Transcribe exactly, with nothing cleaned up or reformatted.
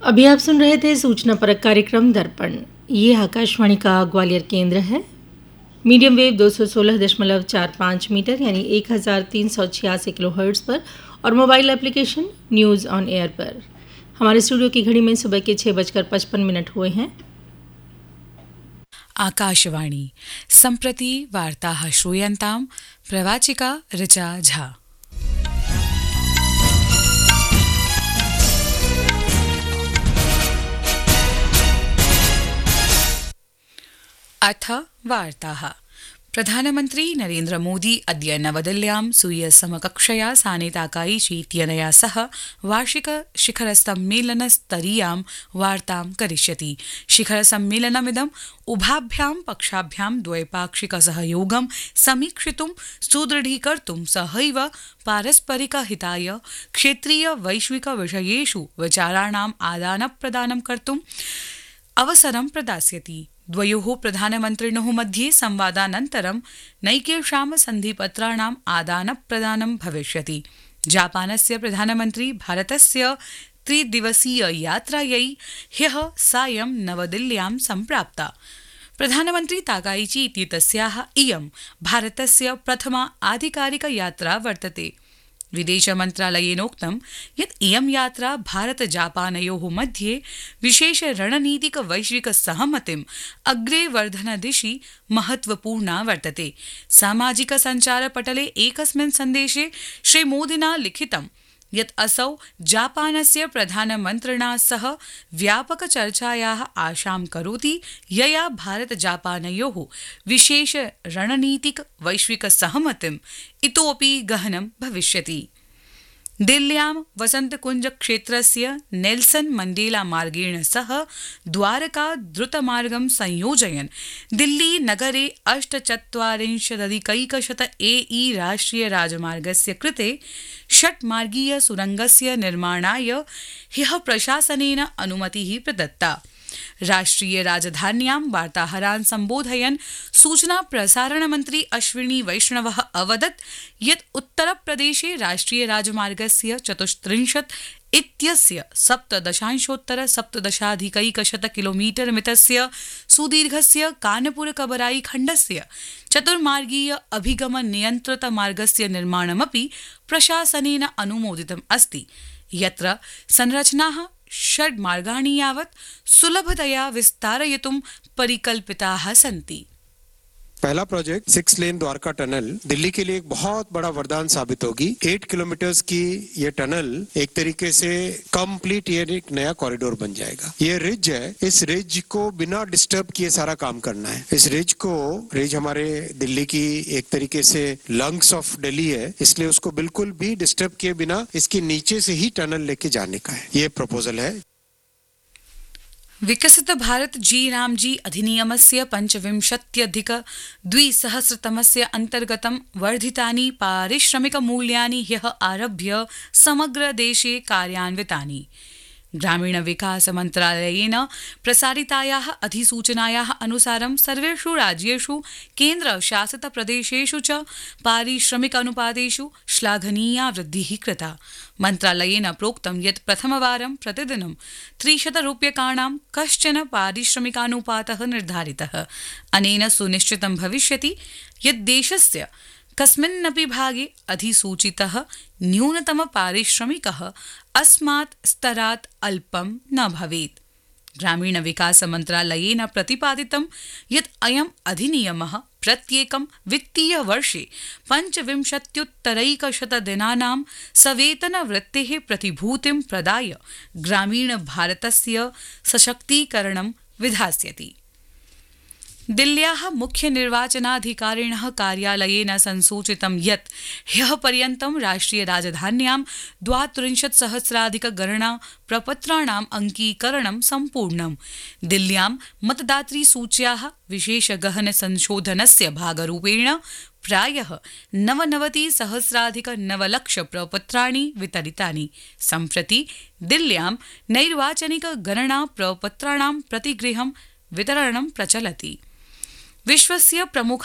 अभी आप सुन रहे थे सूचना परक कार्यक्रम दर्पण। ये आकाशवाणी का ग्वालियर केंद्र है। मीडियम वेव दो सौ सोलह दशमलव चार पाँच मीटर यानी एक हज़ार तीन सौ छियासी किलो हर्ट्ज़ पर और mobile application news on air पर। हमारे स्टूडियो की घड़ी में सुबह के छः बजकर पचपन मिनट हुए हैं। आकाशवाणी सम्प्रति वार्ताः श्रूयन्तां प्रवाचिका ऋचा झा। अथ वार्ताः। प्रधानमन्त्री नरेन्द्र मोदी अद्य नवदिल्ल्यां स्वीय समकक्षया साने ताकाइची इत्यनया सह वार्षिक शिखरसम्मेलनस्तरीयां वार्तां करिष्यति। शिखरसम्मेलनमिदम् उभाभ्यां पक्षाभ्यां द्वैपाक्षिक सहयोगं समीक्षितुं सुदृढीकर्तुं सहैव पारस्परिकहिताय क्षेत्रीय वैश्विक विषयेषु विचाराणाम् आदानप्रदानं कर्तुम् अवसरं प्रदास्यति। द्वयोः प्रधानमन्त्रिणोः मध्ये संवादानन्तरं नैकेषां सन्धिपत्राणाम् आदानप्रदानं भविष्यति। जापानस्य प्रधानमन्त्री भारतस्य त्रिदिवसीय यात्रायै ह्यः सायं नवदिल्ल्यां सम्प्राप्ता। प्रधानमन्त्री ताकाइची इत्येतस्याः इयं भारतस्य प्रथमा आधिकारिक यात्रा वर्तते। विदेशमन्त्रालयेनोक्तं यत् इयं यात्रा भारत जापानयोः मध्ये विशेष रणनीतिक वैश्विक सहमतिम् अग्रे वर्धनदिशि महत्वपूर्णा वर्तते। सामाजिक सञ्चारपटले एकस्मिन् सन्देशे श्रीमोदिना लिखितं यत् असौ जापानस्य प्रधानमन्त्रिणा सह व्यापकचर्चायाः आशां करोति यया भारत जापानयोः विशेष रणनीतिक वैश्विक सहमतिम् इतोऽपि गहनं भविष्यति। दिल्ल्यां वसन्तकुञ्ज क्षेत्रस्य नेल्सन मण्डेला मार्गेण सह द्वारका द्रुतमार्गं संयोजयन् दिल्ली नगरे अष्टचत्वारिंशदधिकैकशत ए ई राष्ट्रिय राजमार्गस्य कृते षट्मार्गीय सुरङ्गस्य निर्माणाय ह्यः प्रशासनेन अनुमतिः प्रदत्ता। राष्ट्रिय राजधान्यां वार्ताहरान् सम्बोधयन् सूचना प्रसारण मन्त्री अश्विनी वैष्णवः अवदत् यत् उत्तरप्रदेशे राष्ट्रिय राजमार्गस्य चतुस्त्रिंशत् इत्यस्य सप्तदशांशोत्तर सप्तदशाधिकैकशत किलोमीटर मितस्य सुदीर्घस्य कानपुर कबराई खण्डस्य चतुर्मार्गीय अभिगम नियन्त्रित मार्गस्य निर्माणमपि प्रशासनेन अनुमोदितम् अस्ति, यत्र संरचनाः षड् मार्गाणि यावत् सुलभतया विस्तारयितुं परिकल्पिताः सन्ति। पहला project six lane Dwarka tunnel Delhi के लिए एक बहुत बड़ा वरदान साबित होगी। एट किलोमीटर्स की ये टनल एक तरीके से कंप्लीट ये एक नया कॉरिडोर बन जाएगा। ये रिज है, इस रिज को बिना डिस्टर्ब किए सारा काम करना है। इस रिज को रिज हमारे दिल्ली की एक तरीके से लंग्स ऑफ दिल्ली है, इसलिए उसको बिल्कुल भी डिस्टर्ब किए बिना इसके नीचे से ही टनल लेके जाने का है। ये प्रपोजल है। विकसित भारत जी रामजी अधिनियमस्य पञ्चविंशत्यधिक द्विसहस्रतमस्य अन्तर्गतं वर्धितानि पारिश्रमिकमूल्यानि ह्यः आरभ्य समग्र देशे कार्यान्वितानि। ग्रामीण विकास मन्त्रालयेन प्रसारितायाः अधिसूचनायाः अनुसारं सर्वेषु राज्येषु केन्द्रशासित प्रदेशेषु च पारिश्रमिक अनुपातेषु श्लाघनीया वृद्धिः कृता। मन्त्रालयेन प्रोक्तं यत् प्रथमवारं प्रतिदिनं त्रिशत रूप्यकाणां कश्चन पारिश्रमिकानुपातः निर्धारितः। अनेन सुनिश्चितं भविष्यति यत् देशस्य कस्मिन्नपि भागे अधिसूचितः न्यूनतम पारिश्रमिकः अस्मात् स्तरात् अल्पं न भवेत्। ग्रामीण विकास मन्त्रालयेन प्रतिपादितं यत् अयम् अधिनियमः प्रत्येकं वित्तीय वर्षे पञ्चविंशत्युत्तरैकशत दिनानां सवेतनवृत्तेः प्रतिभूतिं प्रदाय ग्रामीण भारतस्य सशक्तीकरणं विधास्यति। दिल्ल्याः मुख्य निर्वाचनाधिकारिणः कार्यालयेन संसूचितं यत् ह्यः पर्यन्तं राष्ट्रिय राजधान्यां द्वात्रिंशत् सहस्राधिक गणना प्रपत्राणाम् अङ्कीकरणं सम्पूर्णम्। दिल्ल्यां मतदातृसूच्याः विशेष गहन संशोधनस्य भागरूपेण प्रायः नवनवति सहस्राधिक नवलक्ष प्रपत्राणि वितरितानि। सम्प्रति दिल्ल्यां नैर्वाचनिक गणना प्रपत्राणां प्रतिगृहं वितरणं प्रचलति। विश्वस्य प्रमुख